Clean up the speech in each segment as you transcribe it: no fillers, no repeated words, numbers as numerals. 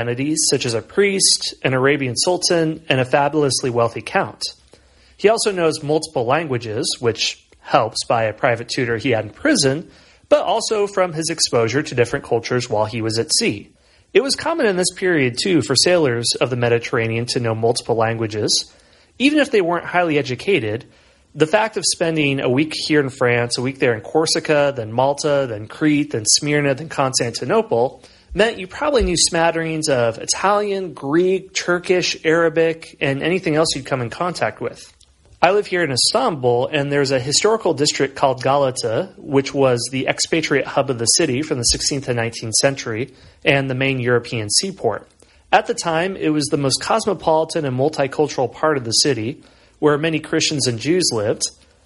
identities such as a priest, an Arabian sultan, and a fabulously wealthy count. He also knows multiple languages, which helps by a private tutor he had in prison, but also from his exposure to different cultures while he was at sea. It was common in this period, too, for sailors of the Mediterranean to know multiple languages. Even if they weren't highly educated, the fact of spending a week here in France, a week there in Corsica, then Malta, then Crete, then Smyrna, then Constantinople, meant you probably knew smatterings of Italian, Greek, Turkish, Arabic, and anything else you'd come in contact with. I live here in Istanbul, and there's a historical district called Galata, which was the expatriate hub of the city from the 16th and 19th century, and the main European seaport. At the time, it was the most cosmopolitan and multicultural part of the city, where many Christians and Jews lived.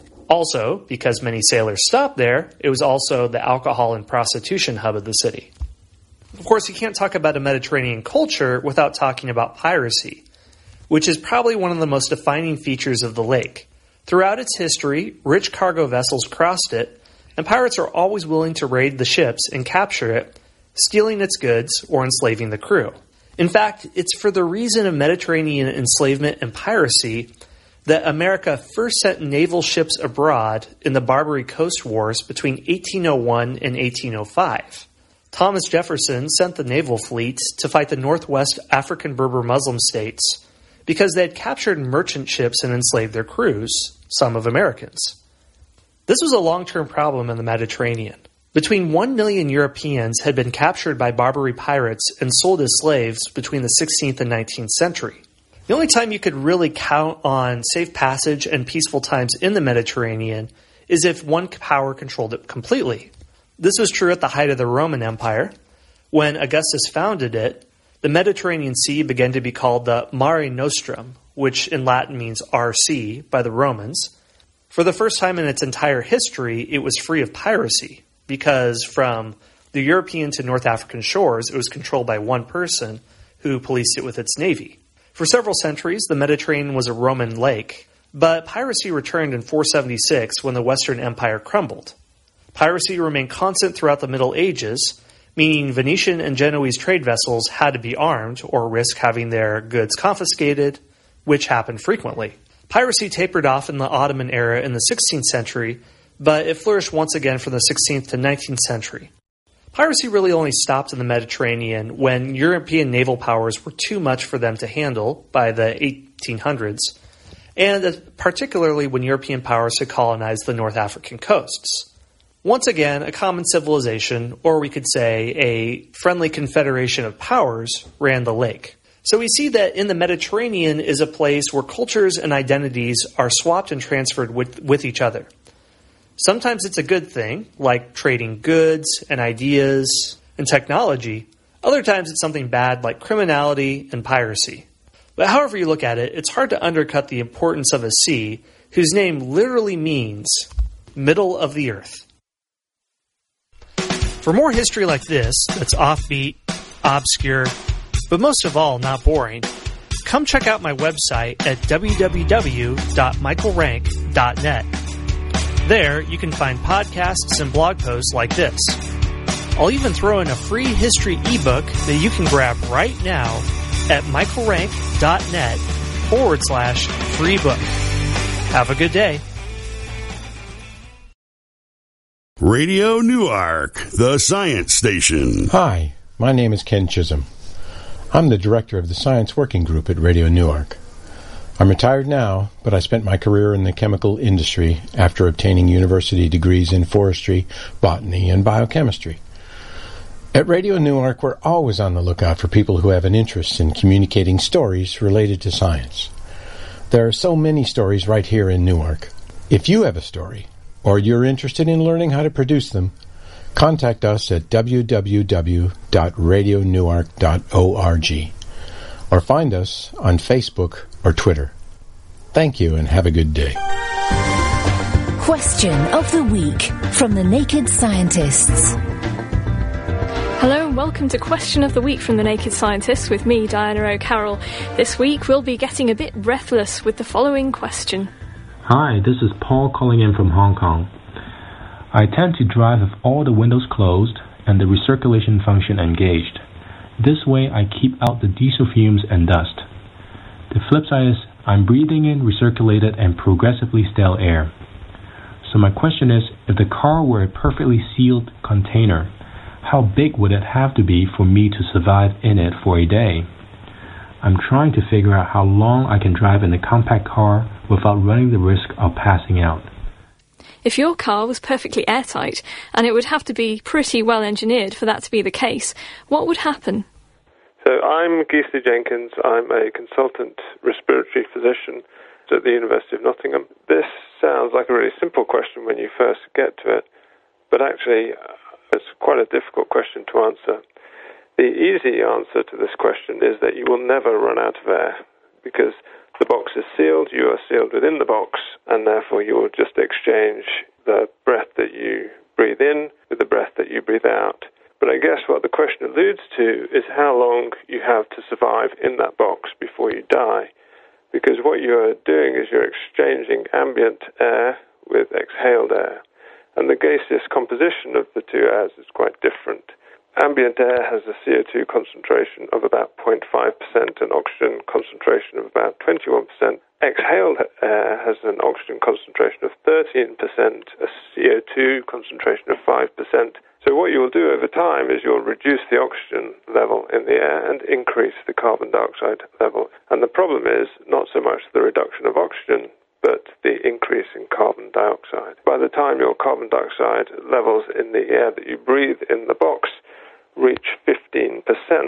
Also, because many sailors stopped there, it was also the alcohol and prostitution hub of the city. Of course, you can't talk about a Mediterranean culture without talking about piracy, which is probably one of the most defining features of the lake. Throughout its history, rich cargo vessels crossed it, and pirates are always willing to raid the ships and capture it, stealing its goods or enslaving the crew. In fact, it's for the reason of Mediterranean enslavement and piracy that America first sent naval ships abroad in the Barbary Coast Wars between 1801 and 1805. Thomas Jefferson sent the naval fleet to fight the Northwest African Berber Muslim states because they had captured merchant ships and enslaved their crews, some of Americans. This was a long-term problem in the Mediterranean. Between 1 million Europeans had been captured by Barbary pirates and sold as slaves between the 16th and 19th century. The only time you could really count on safe passage and peaceful times in the Mediterranean is if one power controlled it completely. This was true at the height of the Roman Empire. When Augustus founded it, the Mediterranean Sea began to be called the Mare Nostrum, which in Latin means our sea, by the Romans. For the first time in its entire history, it was free of piracy, because from the European to North African shores, it was controlled by one person who policed it with its navy. For several centuries, the Mediterranean was a Roman lake, but piracy returned in 476 when the Western Empire crumbled. Piracy remained constant throughout the Middle Ages, meaning Venetian and Genoese trade vessels had to be armed or risk having their goods confiscated, which happened frequently. Piracy tapered off in the Ottoman era in the 16th century, but it flourished once again from the 16th to 19th century. Piracy really only stopped in the Mediterranean when European naval powers were too much for them to handle by the 1800s, and particularly when European powers had colonized the North African coasts. Once again, a common civilization, or we could say a friendly confederation of powers, ran the lake. So we see that in the Mediterranean is a place where cultures and identities are swapped and transferred with each other. Sometimes it's a good thing, like trading goods and ideas and technology. Other times it's something bad, like criminality and piracy. But however you look at it, it's hard to undercut the importance of a sea whose name literally means middle of the earth. For more history like this, that's offbeat, obscure, but most of all, not boring, come check out my website at www.michaelrank.net. There, you can find podcasts and blog posts like this. I'll even throw in a free history ebook that you can grab right now at michaelrank.net/free book. Have a good day. Radio Newark, the science station. Hi, my name is Ken Chisholm. I'm the director of the Science Working Group at Radio Newark. I'm retired now, but I spent my career in the chemical industry after obtaining university degrees in forestry, botany, and biochemistry. At Radio Newark, we're always on the lookout for people who have an interest in communicating stories related to science. There are so many stories right here in Newark. If you have a story, or you're interested in learning how to produce them, contact us at www.radionewark.org or find us on Facebook or Twitter. Thank you and have a good day. Question of the Week from the Naked Scientists. Hello and welcome to Question of the Week from the Naked Scientists with me, Diana O'Carroll. This week we'll be getting a bit breathless with the following question. Hi, this is Paul calling in from Hong Kong. I tend to drive with all the windows closed and the recirculation function engaged. This way I keep out the diesel fumes and dust. The flip side is I'm breathing in recirculated and progressively stale air. So my question is, if the car were a perfectly sealed container, how big would it have to be for me to survive in it for a day? I'm trying to figure out how long I can drive in a compact car without running the risk of passing out. If your car was perfectly airtight, and it would have to be pretty well engineered for that to be the case, what would happen? So I'm Gisli Jenkins. I'm a consultant respiratory physician at the University of Nottingham. This sounds like a really simple question when you first get to it, but actually it's quite a difficult question to answer. The easy answer to this question is that you will never run out of air because the box is sealed, you are sealed within the box, and therefore you will just exchange the breath that you breathe in with the breath that you breathe out. But I guess what the question alludes to is how long you have to survive in that box before you die. Because what you are doing is you're exchanging ambient air with exhaled air. And the gaseous composition of the two airs is quite different. Ambient air has a CO2 concentration of about 0.5% and oxygen concentration of about 21%. Exhaled air has an oxygen concentration of 13%, a CO2 concentration of 5%. So what you will do over time is you'll reduce the oxygen level in the air and increase the carbon dioxide level. And the problem is not so much the reduction of oxygen, but the increase in carbon dioxide. By the time your carbon dioxide levels in the air that you breathe in the box reach 15%,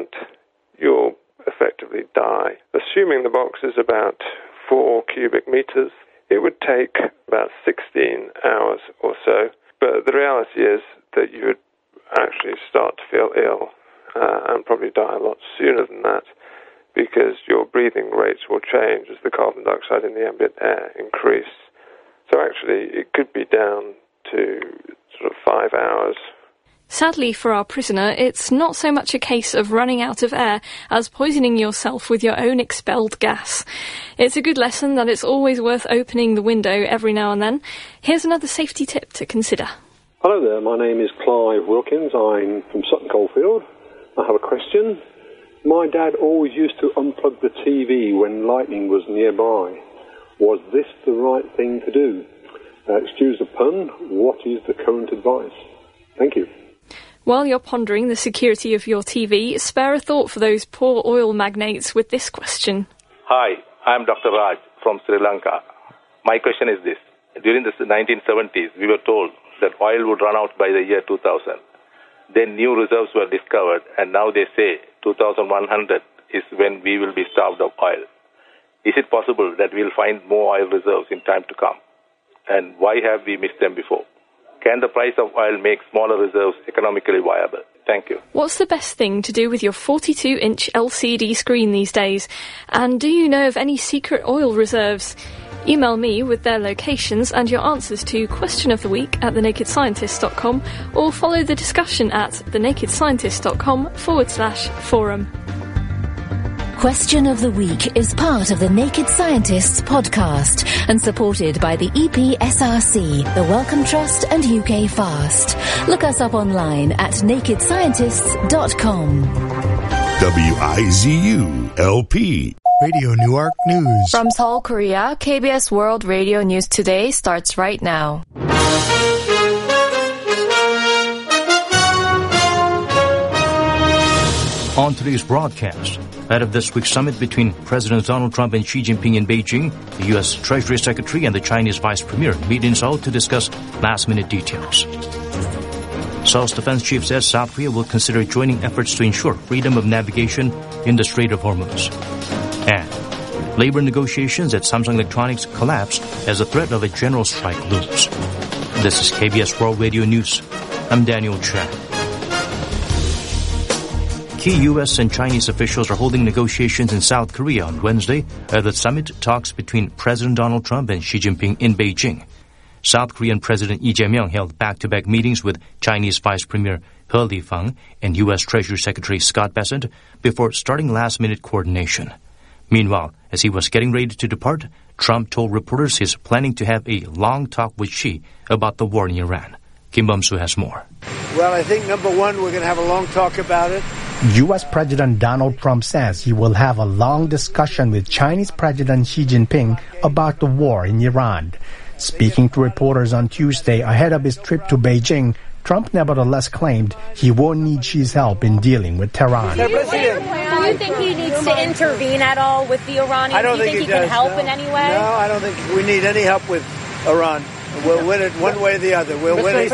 you'll effectively die. Assuming the box is about 4 cubic meters, it would take about 16 hours or so. But the reality is that you would actually start to feel ill and probably die a lot sooner than that because your breathing rates will change as the carbon dioxide in the ambient air increase. So actually it could be down to sort of 5 hours. Sadly for our prisoner, it's not so much a case of running out of air as poisoning yourself with your own expelled gas. It's a good lesson that it's always worth opening the window every now and then. Here's another safety tip to consider. Hello there, my name is Clive Wilkins. I'm from Sutton Coldfield. I have a question. My dad always used to unplug the TV when lightning was nearby. Was this the right thing to do? Excuse the pun, what is the current advice? Thank you. While you're pondering the security of your TV, spare a thought for those poor oil magnates with this question. Hi, I'm Dr. Raj from Sri Lanka. My question is this. During the 1970s, we were told that oil would run out by the year 2000. Then new reserves were discovered, and now they say 2100 is when we will be starved of oil. Is it possible that we'll find more oil reserves in time to come? And why have we missed them before? Can the price of oil make smaller reserves economically viable? Thank you. What's the best thing to do with your 42-inch LCD screen these days? And do you know of any secret oil reserves? Email me with their locations and your answers to Question of the Week at thenakedscientist.com or follow the discussion at thenakedscientist.com/forum. Question of the Week is part of the Naked Scientists podcast and supported by the EPSRC, the Wellcome Trust and UK Fast. Look us up online at nakedscientists.com. WIZU-LP Radio Newark News. From Seoul, Korea, KBS World Radio News Today starts right now. On today's broadcast, ahead of this week's summit between President Donald Trump and Xi Jinping in Beijing, the U.S. Treasury Secretary and the Chinese Vice Premier meet in Seoul to discuss last-minute details. Seoul's defense chief says South Korea will consider joining efforts to ensure freedom of navigation in the Strait of Hormuz. And labor negotiations at Samsung Electronics collapse as the threat of a general strike looms. This is KBS World Radio News. I'm Daniel Chan. Key U.S. and Chinese officials are holding negotiations in South Korea on Wednesday at the summit talks between President Donald Trump and Xi Jinping in Beijing. South Korean President Lee Jae-myung held back-to-back meetings with Chinese Vice Premier He Lifang and U.S. Treasury Secretary Scott Bessent before starting last-minute coordination. Meanwhile, as he was getting ready to depart, Trump told reporters he's planning to have a long talk with Xi about the war in Iran. Kim Bum-soo has more. Well, I think, number one, we're going to have a long talk about it. U.S. President Donald Trump says he will have a long discussion with Chinese President Xi Jinping about the war in Iran. Speaking to reporters on Tuesday ahead of his trip to Beijing, Trump nevertheless claimed he won't need Xi's help in dealing with Tehran. Do you think he needs to intervene at all with the Iranians? I don't think he can help in any way? No, I don't think we need any help with Iran. We'll win it one way or the other. We'll win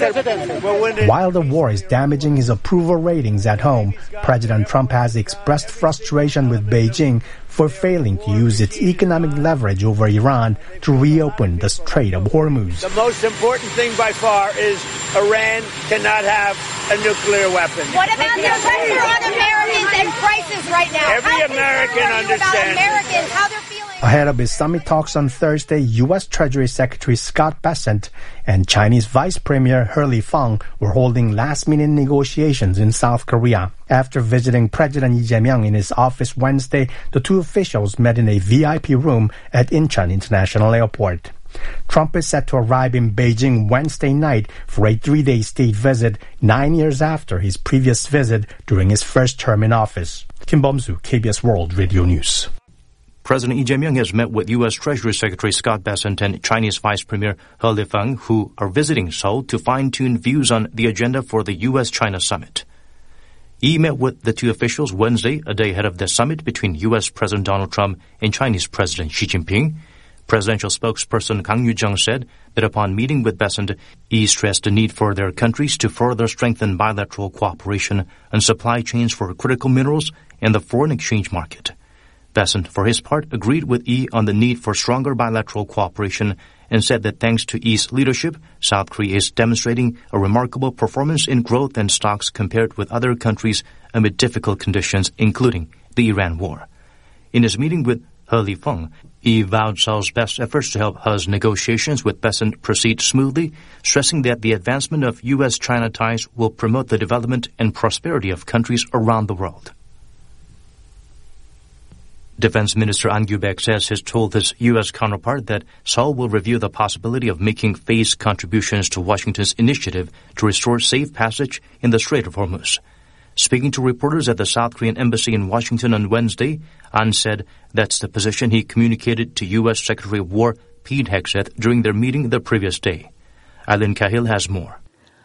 it. While the war is damaging his approval ratings at home, President Trump has expressed frustration with Beijing for failing to use its economic leverage over Iran to reopen the Strait of Hormuz. The most important thing by far is Iran cannot have a nuclear weapon. What about the pressure on Americans and prices right now? Every American understands. Americans, how they're feeling. Ahead of his summit talks on Thursday, U.S. Treasury Secretary Scott Bessent and Chinese Vice Premier He Lifeng were holding last-minute negotiations in South Korea. After visiting President Lee Jae-myung in his office Wednesday, the two officials met in a VIP room at Incheon International Airport. Trump is set to arrive in Beijing Wednesday night for a 3-day state visit, 9 years after his previous visit during his first term in office. Kim Bum-soo, KBS World Radio News. President Lee Jae-myung has met with U.S. Treasury Secretary Scott Bessent and Chinese Vice Premier He Lifeng, who are visiting Seoul to fine-tune views on the agenda for the U.S.-China summit. He met with the two officials Wednesday, a day ahead of the summit between U.S. President Donald Trump and Chinese President Xi Jinping. Presidential spokesperson Kang Yu-jung said that upon meeting with Bessent, he stressed the need for their countries to further strengthen bilateral cooperation on supply chains for critical minerals and the foreign exchange market. Bessent, for his part, agreed with Yi on the need for stronger bilateral cooperation and said that thanks to Yi's leadership, South Korea is demonstrating a remarkable performance in growth and stocks compared with other countries amid difficult conditions, including the Iran war. In his meeting with He Lifeng, Yi vowed Seoul's best efforts to help He's negotiations with Bessent proceed smoothly, stressing that the advancement of U.S.-China ties will promote the development and prosperity of countries around the world. Defense Minister An Kyu-baek says he's told his U.S. counterpart that Seoul will review the possibility of making phased contributions to Washington's initiative to restore safe passage in the Strait of Hormuz. Speaking to reporters at the South Korean embassy in Washington on Wednesday, An said that's the position he communicated to U.S. Secretary of War Pete Hegseth during their meeting the previous day. Eileen Cahill has more.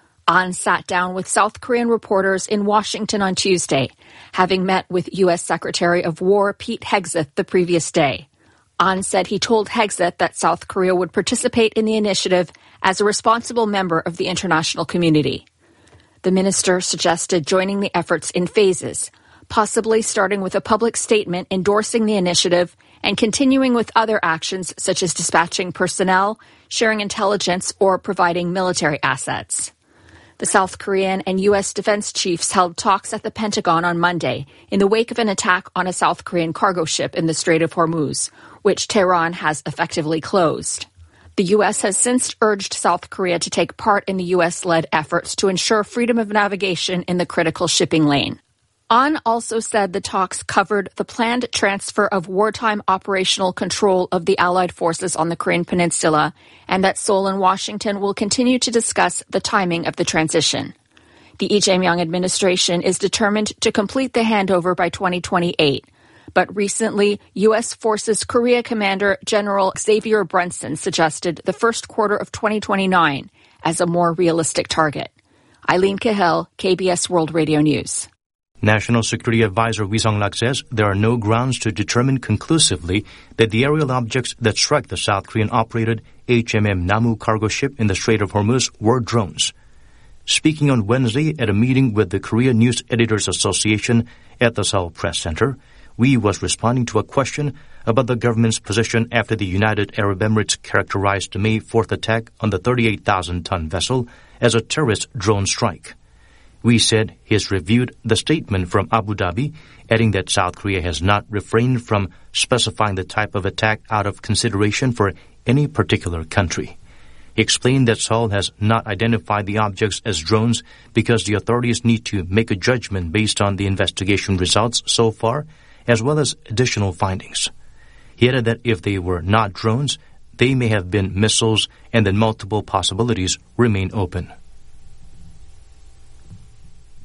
An sat down with South Korean reporters in Washington on Tuesday, having met with U.S. Secretary of War Pete Hegseth the previous day. An said he told Hegseth that South Korea would participate in the initiative as a responsible member of the international community. The minister suggested joining the efforts in phases, possibly starting with a public statement endorsing the initiative and continuing with other actions such as dispatching personnel, sharing intelligence, or providing military assets. The South Korean and U.S. defense chiefs held talks at the Pentagon on Monday in the wake of an attack on a South Korean cargo ship in the Strait of Hormuz, which Tehran has effectively closed. The U.S. has since urged South Korea to take part in the U.S.-led efforts to ensure freedom of navigation in the critical shipping lane. An also said the talks covered the planned transfer of wartime operational control of the Allied forces on the Korean Peninsula, and that Seoul and Washington will continue to discuss the timing of the transition. The Lee Jae-myung administration is determined to complete the handover by 2028. But recently, U.S. Forces Korea Commander General Xavier Brunson suggested the first quarter of 2029 as a more realistic target. Eileen Cahill, KBS World Radio News. National Security Advisor Wi Sung-lak says there are no grounds to determine conclusively that the aerial objects that struck the South Korean-operated HMM Namu cargo ship in the Strait of Hormuz were drones. Speaking on Wednesday at a meeting with the Korea News Editors Association at the Seoul Press Center, Wi was responding to a question about the government's position after the United Arab Emirates characterized the May 4th attack on the 38,000-ton vessel as a terrorist drone strike. Wi said he has reviewed the statement from Abu Dhabi, adding that South Korea has not refrained from specifying the type of attack out of consideration for any particular country. He explained that Seoul has not identified the objects as drones because the authorities need to make a judgment based on the investigation results so far, as well as additional findings. He added that if they were not drones, they may have been missiles and that multiple possibilities remain open.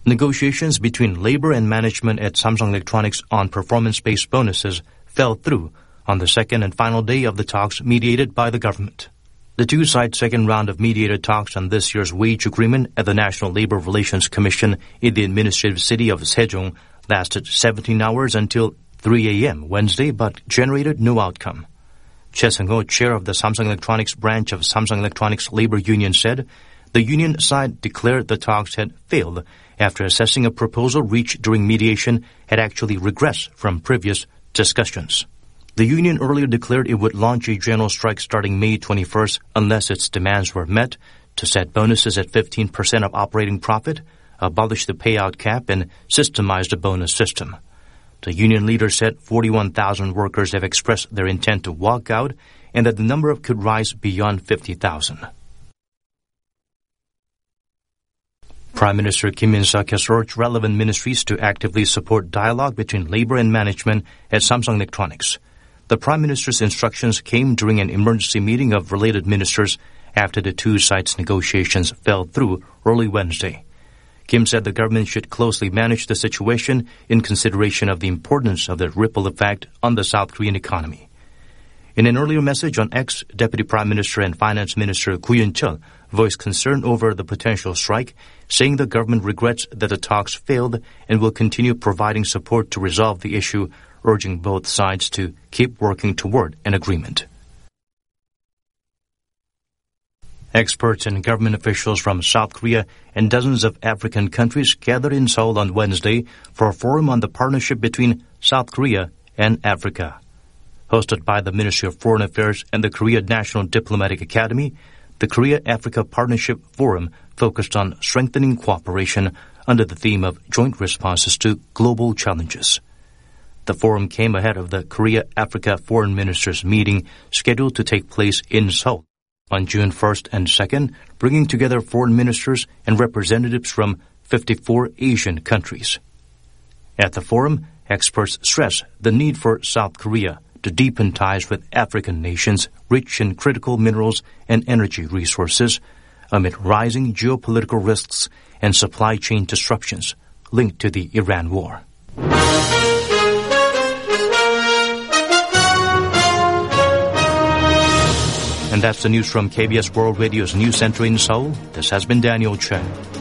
Negotiations between labor and management at Samsung Electronics on performance-based bonuses fell through on the second and final day of the talks mediated by the government. The two-side second round of mediated talks on this year's wage agreement at the National Labor Relations Commission in the administrative city of Sejong lasted 17 hours until 3 a.m. Wednesday, but generated no outcome. Choi Seung-ho, chair of the Samsung Electronics branch of Samsung Electronics Labor Union, said the union side declared the talks had failed after assessing a proposal reached during mediation had actually regressed from previous discussions. The union earlier declared it would launch a general strike starting May 21st unless its demands were met to set bonuses at 15% of operating profit, abolish the payout cap, and systemize the bonus system. The union leader said 41,000 workers have expressed their intent to walk out and that the number could rise beyond 50,000. Prime Minister Kim In-suk has urged relevant ministries to actively support dialogue between labor and management at Samsung Electronics. The Prime Minister's instructions came during an emergency meeting of related ministers after the two sides' negotiations fell through early Wednesday. Kim said the government should closely manage the situation in consideration of the importance of the ripple effect on the South Korean economy. In an earlier message on X, Deputy Prime Minister and Finance Minister Gu Yun-chul voiced concern over the potential strike, saying the government regrets that the talks failed and will continue providing support to resolve the issue, urging both sides to keep working toward an agreement. Experts and government officials from South Korea and dozens of African countries gathered in Seoul on Wednesday for a forum on the partnership between South Korea and Africa. Hosted by the Ministry of Foreign Affairs and the Korea National Diplomatic Academy, the Korea-Africa Partnership Forum focused on strengthening cooperation under the theme of joint responses to global challenges. The forum came ahead of the Korea-Africa Foreign Ministers meeting scheduled to take place in Seoul on June 1st and 2nd, bringing together foreign ministers and representatives from 54 Asian countries. At the forum, experts stress the need for South Korea to deepen ties with African nations rich in critical minerals and energy resources amid rising geopolitical risks and supply chain disruptions linked to the Iran war. And that's the news from KBS World Radio's News Center in Seoul. This has been Daniel Chen.